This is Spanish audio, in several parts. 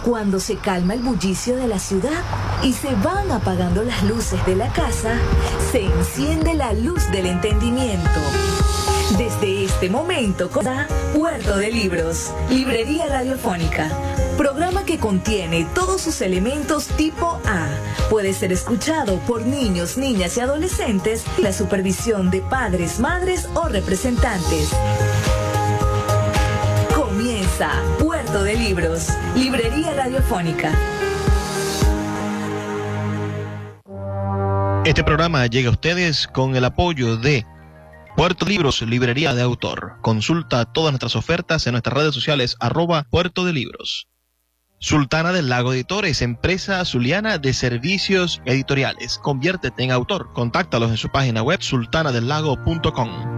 Cuando se calma el bullicio de la ciudad y se van apagando las luces de la casa, se enciende la luz del entendimiento. Desde este momento comienza Puerto de Libros, librería radiofónica. Programa que contiene todos sus elementos tipo A. Puede ser escuchado por niños, niñas y adolescentes y la supervisión de padres, madres o representantes. Comienza Puerto de Libros, librería radiofónica. Este programa llega a ustedes con el apoyo de Puerto de Libros, librería de autor. Consulta todas nuestras ofertas en nuestras redes sociales @Puerto de Libros. Sultana del Lago Editores, empresa zuliana de servicios editoriales. Conviértete en autor. Contáctalos en su página web sultanadelago.com.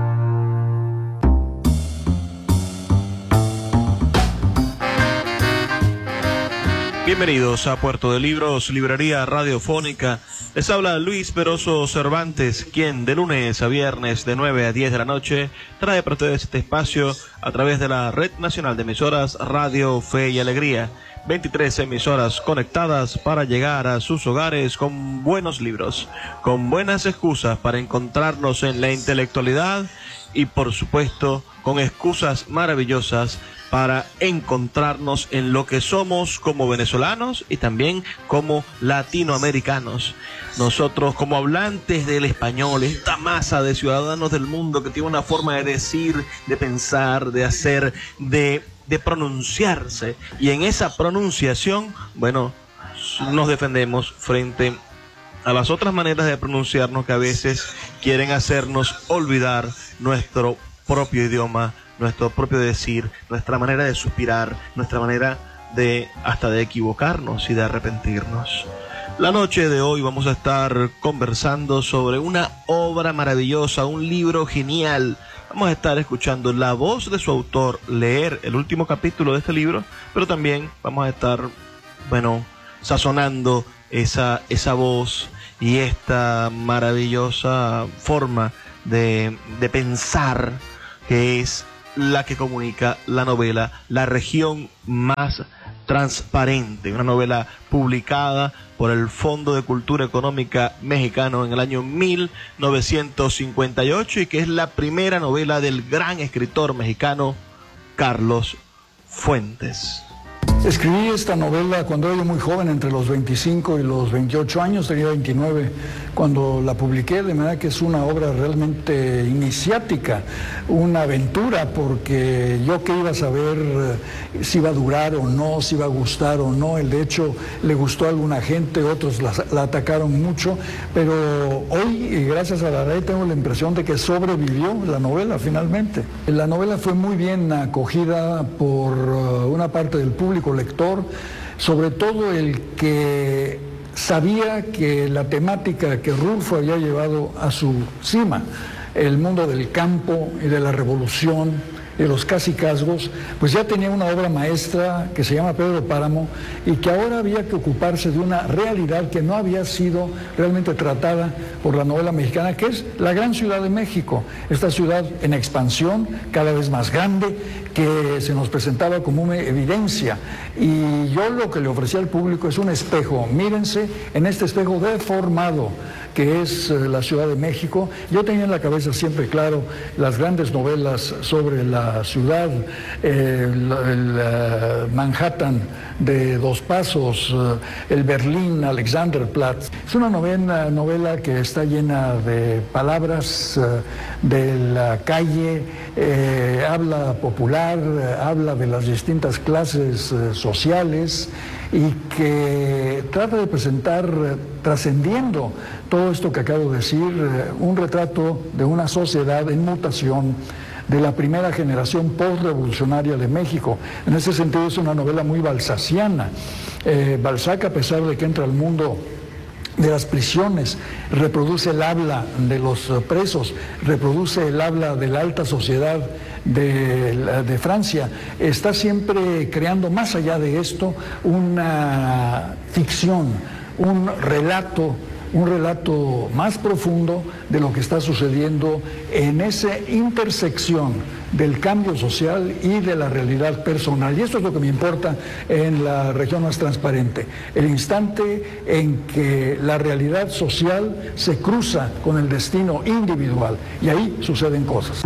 Bienvenidos a Puerto de Libros, librería radiofónica. Les habla Luis Peroso Cervantes, quien de lunes a viernes de 9 a 10 de la noche trae para ustedes este espacio a través de la Red Nacional de Emisoras Radio Fe y Alegría. 23 emisoras conectadas para llegar a sus hogares con buenos libros, con buenas excusas para encontrarnos en la intelectualidad y, por supuesto, con excusas maravillosas para encontrarnos en lo que somos como venezolanos y también como latinoamericanos. Nosotros, como hablantes del español, esta masa de ciudadanos del mundo que tiene una forma de decir, de pensar, de hacer, de pronunciarse, y en esa pronunciación, bueno, nos defendemos frente a las otras maneras de pronunciarnos que a veces quieren hacernos olvidar nuestro propio idioma, nuestro propio decir, nuestra manera de suspirar, nuestra manera de hasta de equivocarnos y de arrepentirnos. La noche de hoy vamos a estar conversando sobre una obra maravillosa, un libro genial. Vamos a estar escuchando la voz de su autor leer el último capítulo de este libro, pero también vamos a estar, bueno, sazonando esa voz y esta maravillosa forma de pensar que es la que comunica la novela La región más transparente, una novela publicada por el Fondo de Cultura Económica Mexicano en el año 1958 y que es la primera novela del gran escritor mexicano Carlos Fuentes. Escribí esta novela cuando era yo muy joven, entre los 25 y los 28 años, tenía 29 cuando la publiqué, de manera que es una obra realmente iniciática, una aventura, porque yo que iba a saber si iba a durar o no, si iba a gustar o no. De hecho, le gustó a alguna gente, otros la atacaron mucho, pero hoy, gracias a la red, tengo la impresión de que sobrevivió la novela finalmente. La novela fue muy bien acogida por una parte del público lector, sobre todo el que sabía que la temática que Rulfo había llevado a su cima, el mundo del campo y de la revolución, de los cacicazgos, pues ya tenía una obra maestra que se llama Pedro Páramo y que ahora había que ocuparse de una realidad que no había sido realmente tratada por la novela mexicana, que es la gran Ciudad de México, esta ciudad en expansión, cada vez más grande, que se nos presentaba como una evidencia. Y yo lo que le ofrecía al público es un espejo. Mírense en este espejo deformado que es la Ciudad de México. Yo tenía en la cabeza siempre claro las grandes novelas sobre la ciudad, el Manhattan de Dos Pasos, el Berlín Alexanderplatz. Es una novela que está llena de palabras de la calle, habla popular, habla de las distintas clases sociales y que trata de presentar, trascendiendo todo esto que acabo de decir, un retrato de una sociedad en mutación, de la primera generación postrevolucionaria de México. En ese sentido es una novela muy balzaciana. Balzac, a pesar de que entra al mundo de las prisiones, reproduce el habla de los presos, reproduce el habla de la alta sociedad de Francia, está siempre creando, más allá de esto, una ficción, un relato un relato más profundo de lo que está sucediendo en esa intersección del cambio social y de la realidad personal. Y esto es lo que me importa en la región más transparente, el instante en que la realidad social se cruza con el destino individual, y ahí suceden cosas.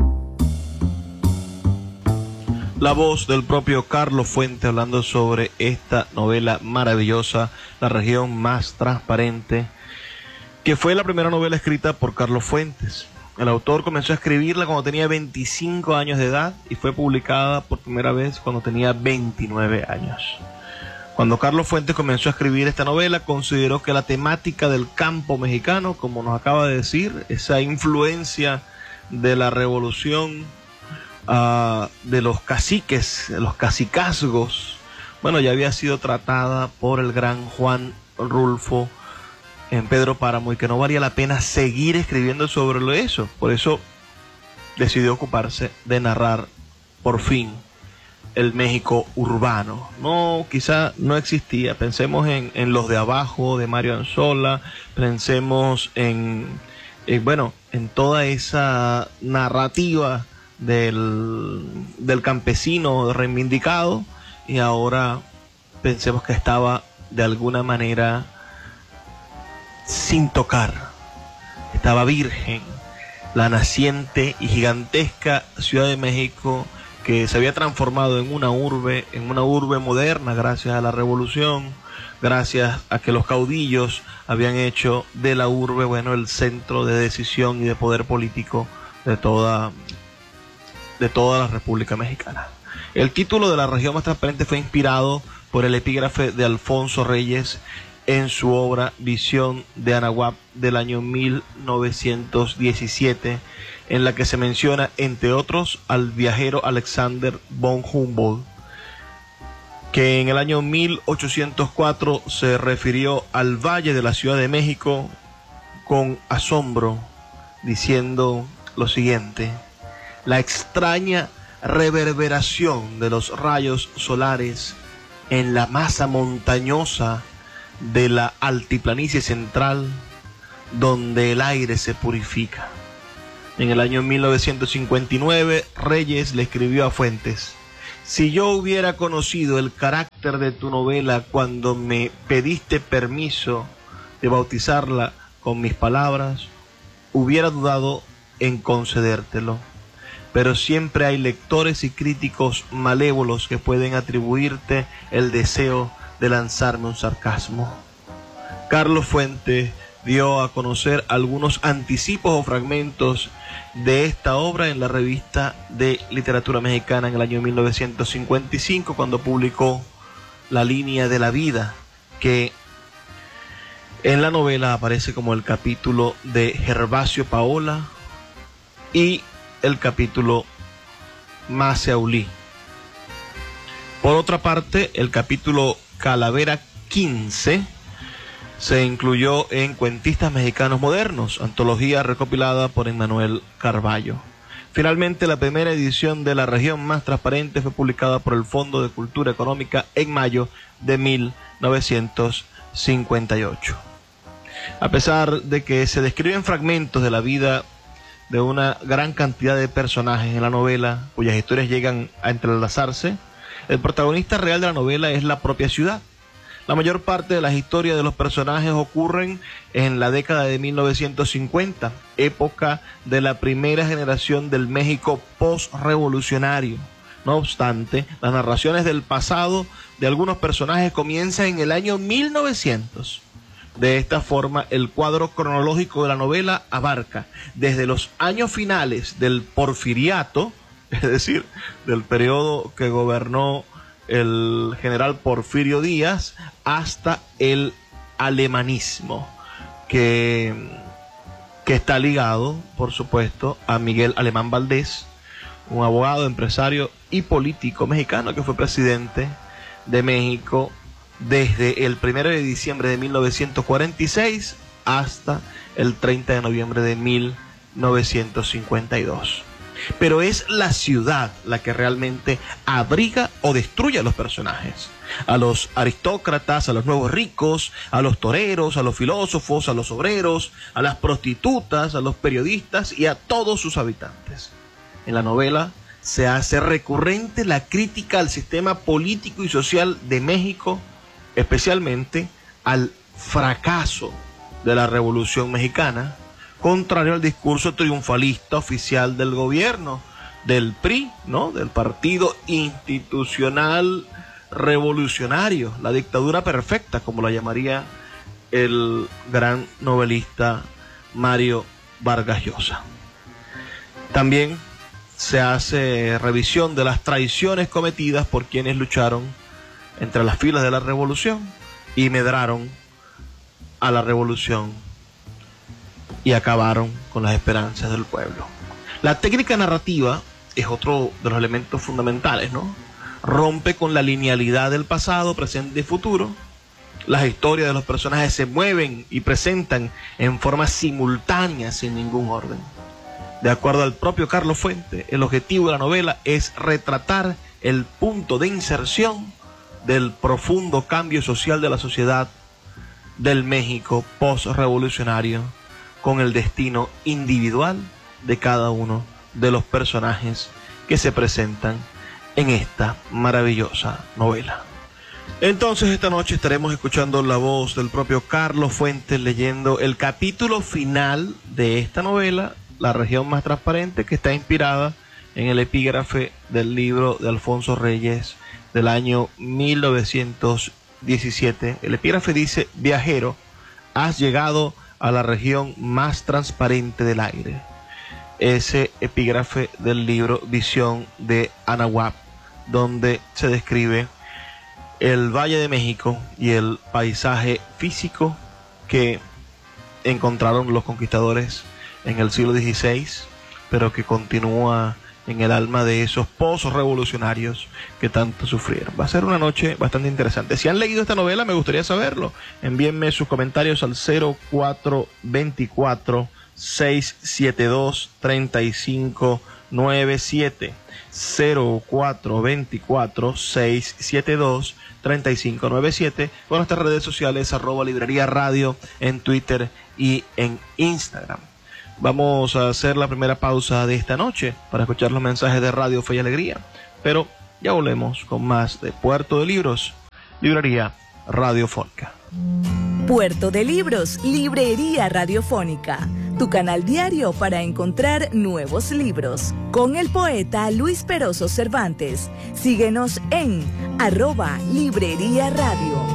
La voz del propio Carlos Fuentes hablando sobre esta novela maravillosa, La región más transparente, que fue la primera novela escrita por Carlos Fuentes. El autor comenzó a escribirla cuando tenía 25 años de edad y fue publicada por primera vez cuando tenía 29 años. Cuando Carlos Fuentes comenzó a escribir esta novela, consideró que la temática del campo mexicano, como nos acaba de decir, esa influencia de la revolución, de los caciques, de los cacicazgos, bueno, ya había sido tratada por el gran Juan Rulfo en Pedro Páramo, y que no valía la pena seguir escribiendo sobre eso. Por eso decidió ocuparse de narrar por fin el México urbano. No, quizá no existía. Pensemos en Los de Abajo de Mario Anzola, pensemos en toda esa narrativa del campesino reivindicado, y ahora pensemos que estaba de alguna manera sin tocar, estaba virgen la naciente y gigantesca Ciudad de México, que se había transformado en una urbe moderna gracias a la revolución, gracias a que los caudillos habían hecho de la urbe, el centro de decisión y de poder político de toda la República Mexicana. El título de La región más transparente fue inspirado por el epígrafe de Alfonso Reyes en su obra Visión de Anahuac del año 1917, en la que se menciona, entre otros, al viajero Alexander von Humboldt, que en el año 1804 se refirió al Valle de la Ciudad de México con asombro, diciendo lo siguiente: la extraña reverberación de los rayos solares en la masa montañosa de la altiplanicie central, donde el aire se purifica. En el año 1959, Reyes le escribió a Fuentes: si yo hubiera conocido el carácter de tu novela cuando me pediste permiso de bautizarla con mis palabras, hubiera dudado en concedértelo. Pero siempre hay lectores y críticos malévolos que pueden atribuirte el deseo de lanzarme un sarcasmo. Carlos Fuentes dio a conocer algunos anticipos o fragmentos de esta obra en la Revista de Literatura Mexicana en el año 1955, cuando publicó La línea de la vida, que en la novela aparece como el capítulo de Gervasio Paola y el capítulo Maseaulí. Por otra parte, el capítulo Calavera 15 se incluyó en Cuentistas Mexicanos Modernos, antología recopilada por Emmanuel Carballo. Finalmente, la primera edición de La región más transparente fue publicada por el Fondo de Cultura Económica en mayo de 1958. A pesar de que se describen fragmentos de la vida de una gran cantidad de personajes en la novela, cuyas historias llegan a entrelazarse, el protagonista real de la novela es la propia ciudad. La mayor parte de las historias de los personajes ocurren en la década de 1950, época de la primera generación del México post-revolucionario. No obstante, las narraciones del pasado de algunos personajes comienzan en el año 1900. De esta forma, el cuadro cronológico de la novela abarca desde los años finales del Porfiriato, es decir, del periodo que gobernó el general Porfirio Díaz, hasta el alemanismo, que está ligado, por supuesto, a Miguel Alemán Valdés, un abogado, empresario y político mexicano que fue presidente de México desde el 1 de diciembre de 1946 hasta el 30 de noviembre de 1952. pero es la ciudad la que realmente abriga o destruye a los personajes. A los aristócratas, a los nuevos ricos, a los toreros, a los filósofos, a los obreros, a las prostitutas, a los periodistas y a todos sus habitantes. En la novela se hace recurrente la crítica al sistema político y social de México, especialmente al fracaso de la Revolución Mexicana, contrario al discurso triunfalista oficial del gobierno, del PRI, ¿no? Del Partido Institucional Revolucionario, la dictadura perfecta, como la llamaría el gran novelista Mario Vargas Llosa. También se hace revisión de las traiciones cometidas por quienes lucharon entre las filas de la revolución y medraron a la revolución y acabaron con las esperanzas del pueblo. La técnica narrativa es otro de los elementos fundamentales, ¿no? Rompe con la linealidad del pasado, presente y futuro. Las historias de los personajes se mueven y presentan en forma simultánea, sin ningún orden. De acuerdo al propio Carlos Fuentes, el objetivo de la novela es retratar el punto de inserción del profundo cambio social de la sociedad del México post-revolucionario, con el destino individual de cada uno de los personajes que se presentan en esta maravillosa novela. Entonces esta noche estaremos escuchando la voz del propio Carlos Fuentes leyendo el capítulo final de esta novela, La región más transparente, que está inspirada en el epígrafe del libro de Alfonso Reyes del año 1917. El epígrafe dice: viajero, has llegado a la región más transparente del aire. Ese epígrafe del libro Visión de Anahuac, donde se describe el Valle de México y el paisaje físico que encontraron los conquistadores en el siglo XVI, pero que continúa en el alma de esos pozos revolucionarios que tanto sufrieron. Va a ser una noche bastante interesante. Si han leído esta novela, me gustaría saberlo. Envíenme sus comentarios al 0424-672-3597. 0424-672-3597. Con nuestras redes sociales, @librería radio en Twitter y en Instagram. Vamos a hacer la primera pausa de esta noche para escuchar los mensajes de Radio Fe y Alegría, pero ya volvemos con más de Puerto de Libros, Librería Radiofónica. Puerto de Libros, Librería Radiofónica, tu canal diario para encontrar nuevos libros. Con el poeta Luis Peroso Cervantes. Síguenos en @Librería Radio.